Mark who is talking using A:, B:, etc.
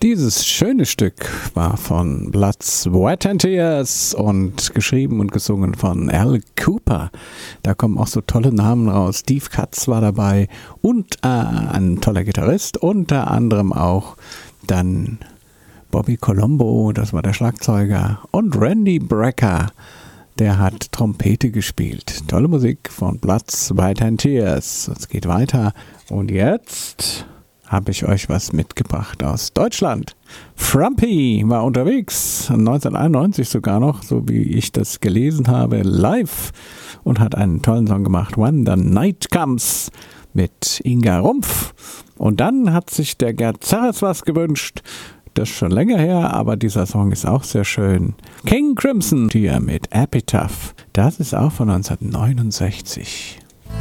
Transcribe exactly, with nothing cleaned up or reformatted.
A: Dieses schöne Stück war von Blood, Sweat and Tears und geschrieben und gesungen von Al Kooper. Da kommen auch so tolle Namen raus. Steve Katz war dabei und äh, ein toller Gitarrist, unter anderem auch dann Bobby Colombo, das war der Schlagzeuger, und Randy Brecker, der hat Trompete gespielt. Tolle Musik von Blood, Sweat and Tears. Es geht weiter und jetzt habe ich euch was mitgebracht aus Deutschland. Frumpy war unterwegs, neunzehnhunderteinundneunzig sogar noch, so wie ich das gelesen habe, live und hat einen tollen Song gemacht, When the Night Comes, mit Inga Rumpf. Und dann hat sich der Gerd Zerres was gewünscht, das ist schon länger her, aber dieser Song ist auch sehr schön. King Crimson hier mit Epitaph, das ist auch von neunzehnhundertneunundsechzig.